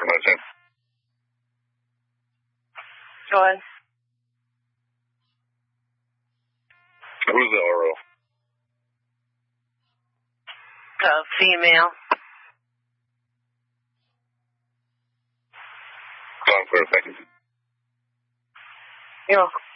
Go ahead. Who's the RO? Female. Sounds clear, thank you. You're welcome.